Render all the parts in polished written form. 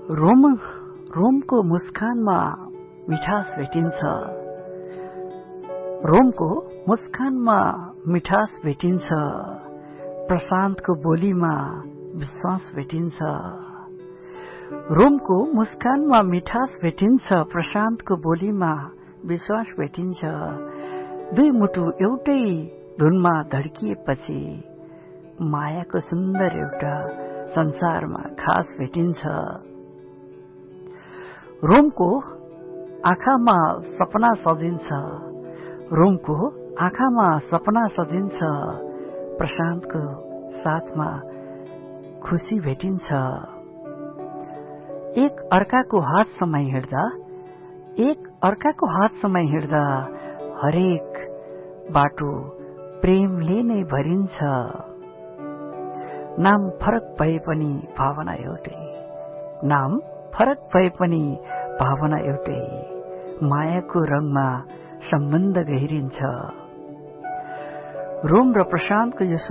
रोमको मुस्कानमा मिठास भेटिन्छ। रोमको मुस्कानमा मिठास भेटिन्छ, प्रशान्तको बोलीमा विश्वास भेटिन्छ। रोमको मुस्कानमा मिठास भेटिन्छ, प्रशान्तको बोलीमा विश्वास भेटिन्छ। दुई मुटु एउटै धुनमा धड्किएपछि मायाको सुन्दर एउटा संसारमा खास भेटिन्छ। रोमको आँखामा सपना सजिन्छ, रोमको आँखामा सपना सजिन्छ, प्रशान्तको साथमा खुशी भेटिन्छ। एक अर्काको हात समाई हिँड्दा हरेक बाटो प्रेमले नै भरिन्छ। नाम फरक भए पनि भावना एउटै, मायाको रङमा सम्बन्ध गहिरिन्छ। रोम र प्रशान्तको यो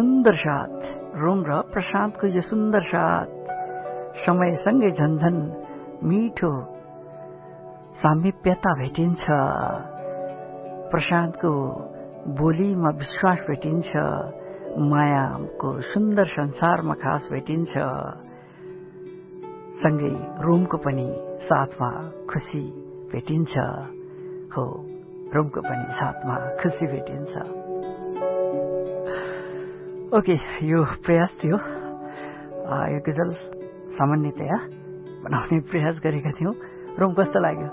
सुन्दर साथ समयसँगै झन्झन मिठो सामिप्यता भेटिन्छ। प्रशान्तको बोलीमा विश्वास भेटिन्छ, मायाको सुन्दर संसारमा खास भेटिन्छ। सँगै रोमको पनि साथमा खुशी भेटिन्छ। हो, रोमको पनि साथमा खुशी भेटिन्छ। ओके, यो प्रयास थियो। यो गजल सामान्यतया बनाउने प्रयास गरेका थियौं। रोम कस्तो लाग्यो?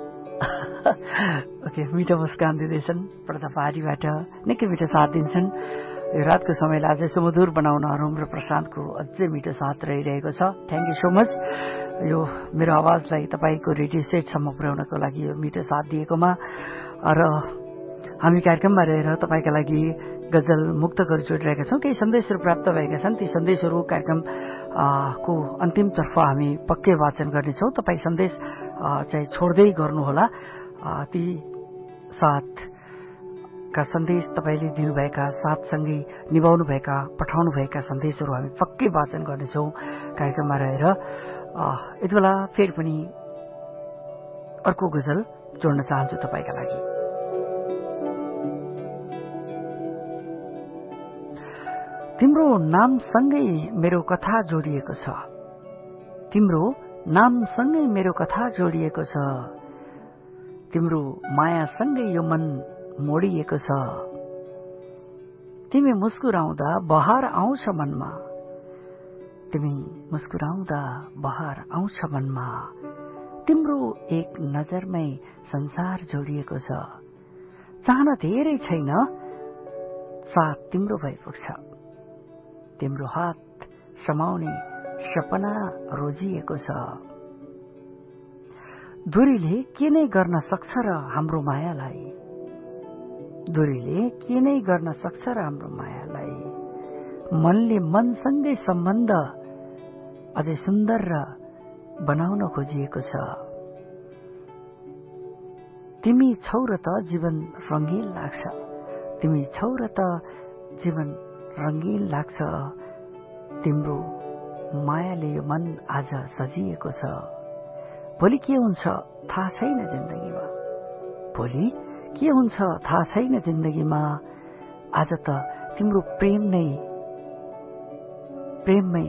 ओके, मिठो मुस्कान दिँदैछन् पर्दा पारीबाट, निकै मिठो साथ दिन्छन्। यो रातको समयलाई अझै सुमधुर बनाउन रोम र प्रशान्तको अझै मिठो साथ रहिरहेको छ। Thank you so much. यो मेरो आवाजलाई तपाईँको रेडियो सेटसम्म पुर्याउनको लागि यो मिठो साथ दिएकोमा। र हामी कार्यक्रममा रहेर तपाईँका लागि गजल मुक्तकहरू जोडिरहेका छौँ। केही सन्देशहरू प्राप्त भएका छन्, ती सन्देशहरू कार्यक्रमको अन्तिमतर्फ हामी पक्कै वाचन गर्नेछौँ। तपाईँ सन्देश चाहिँ छोड्दै गर्नुहोला। ती साथका सन्देश तपाईँले दिनुभएका, साथसँगै निभाउनुभएका, पठाउनुभएका सन्देशहरू हामी पक्कै वाचन गर्नेछौँ कार्यक्रममा रहेर। यति बेला फेरि पनि अर्को गजल जोड्न चाहन्छु तपाईँका लागि। तिम्रो नामसँगै मेरो कथा जोडिएको छ, तिम्रो नामसँगै मेरो कथा जोडिएको छ, तिम्रो मायासँगै यो मन मोडिएको छ। तिमी मुस्कुराउँदा बहार आउँछ मनमा, तिमी मुस्कुराउँदा बहार आउँछ मनमा। तिम्रो एक नजरमै संसार जोडिएको छ। चाहना धेरै छैन, साथ तिम्रो भइपुग्छ। तिम्रो हात समाउने सपना रोजिएको छ। दूरीले के नै गर्न सक्छ र हाम्रो मायालाई, दूरीले के नै गर्न सक्छ र हाम्रो मायालाई। मनले मनसँगै सम्बन्ध अझै सुन्दर र बनाउन खोजिएको छ। तिमी छौ र त जीवन रंगीन लाग्छ, तिमी छौ र त जीवन रंगीन लाग्छ। तिम्रो मायाले यो मन आज सजिएको छ। भोलि के हुन्छ थाहा छैन जिन्दगीमा, भोलि के हुन्छ थाहा छैन जिन्दगीमा। आज त तिम्रो प्रेममै